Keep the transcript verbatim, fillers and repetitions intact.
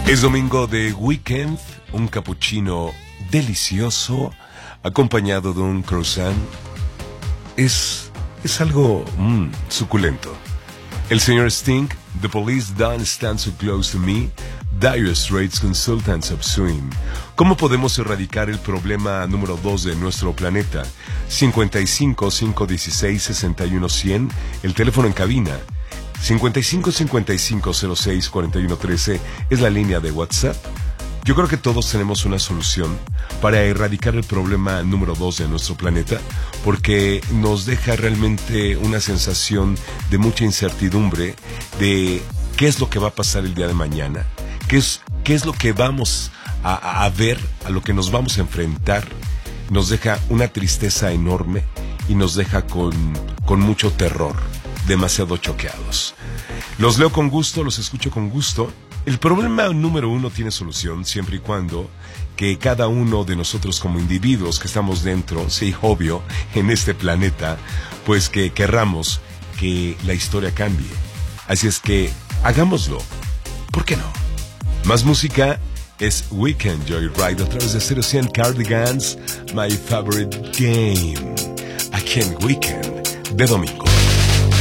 Es domingo de weekend, un cappuccino delicioso acompañado de un croissant. Es, es algo mmm, suculento. El señor Sting, The Police Don't Stand So Close To Me, Dire Straits, Consultants of Swing. ¿Cómo podemos erradicar el problema número dos de nuestro planeta? cincuenta y cinco, quinientos dieciséis, sesenta y uno, cien, el teléfono en cabina. cincuenta y cinco, cincuenta y cinco, cero seis, cuarenta y uno, trece es la línea de WhatsApp. Yo creo que todos tenemos una solución para erradicar el problema número dos de nuestro planeta, porque nos deja realmente una sensación de mucha incertidumbre de qué es lo que va a pasar el día de mañana, qué es, qué es lo que vamos a, a ver, a lo que nos vamos a enfrentar. Nos deja una tristeza enorme y nos deja con, con mucho terror, demasiado choqueados. Los leo con gusto, los escucho con gusto. El problema número uno tiene solución siempre y cuando que cada uno de nosotros como individuos que estamos dentro, sí, obvio, en este planeta, pues que querramos que la historia cambie. Así es que hagámoslo. ¿Por qué no? Más música es Weekend Joyride a través de cero cien Cardigans, My Favorite Game, aquí en Weekend de domingo.